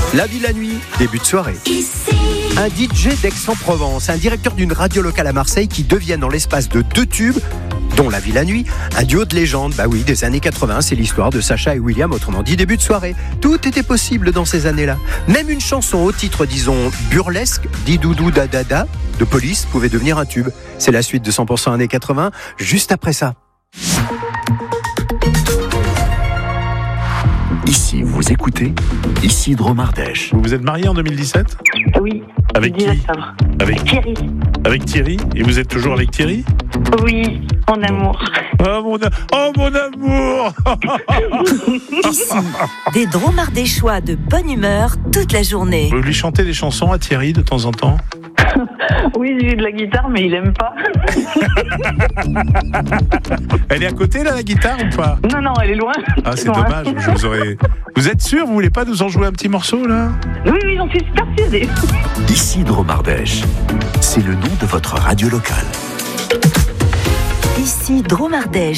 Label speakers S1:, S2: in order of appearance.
S1: La vie la nuit, début de soirée. Un DJ d'Aix-en-Provence, un directeur d'une radio locale à Marseille qui deviennent en l'espace de 2 tubes, dont La vie la nuit, un duo de légende, bah oui, des années 80, c'est l'histoire de Sacha et William, autrement dit début de soirée. Tout était possible dans ces années-là. Même une chanson au titre, disons, burlesque, dit doudou da da da, de Police, pouvait devenir un tube. C'est la suite de 100% années 80, juste après ça.
S2: Ici, vous écoutez Isidro Mardèche.
S3: Vous vous êtes marié en 2017 ?
S4: Oui.
S3: Avec qui ?
S4: Avec Thierry.
S3: Avec Thierry ? Et vous êtes toujours avec Thierry ?
S4: Oui, mon amour.
S3: Oh mon amour.
S5: Ici, des dromardéchois de bonne humeur toute la journée.
S3: Vous lui chantez des chansons à Thierry de temps en temps ?
S4: Oui, j'ai de la guitare, mais il aime pas.
S3: Elle est à côté là, la guitare ou pas ?
S4: Non, elle est loin.
S3: Ah, c'est
S4: Loin.
S3: dommage, je vous aurais... Vous êtes sûr, vous voulez pas nous en jouer un petit morceau là ?
S4: Oui, j'en suis persuadée.
S2: Isidro Mardèche, c'est le nom de votre radio locale.
S5: Ici, Dromardèche.